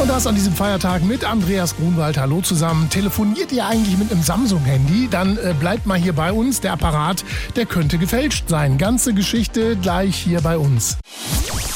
Und das an diesem Feiertag mit Andreas Grunwald. Hallo zusammen. Telefoniert ihr eigentlich mit einem Samsung-Handy? Dann bleibt mal hier bei uns. Der Apparat, der könnte gefälscht sein. Ganze Geschichte gleich hier bei uns.